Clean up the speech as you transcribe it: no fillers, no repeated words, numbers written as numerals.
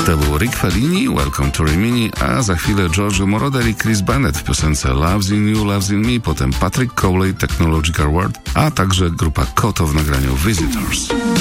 To był Rick Fellini, Welcome to Rimini, a za chwilę Giorgio Moroder i Chris Bennett w piosence Loves in You, Loves in Me, potem Patrick Cowley, Technological World, a także grupa Koto w nagraniu Visitors.